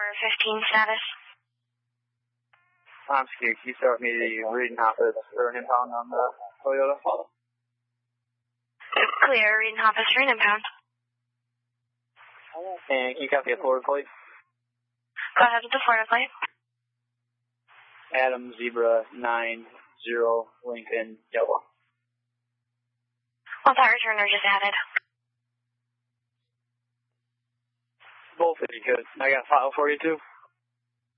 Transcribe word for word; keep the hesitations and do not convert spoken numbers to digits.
fifteen status. I'm scared. Can you start me the reading office for an impound on the Toyota? Clear, reading office for an impound. And can you copy a Florida plate? Go ahead with the Florida plate. Adam Zebra nine zero Lincoln Yellow. Well, that returner just added. Both if you could. I got a file for you too.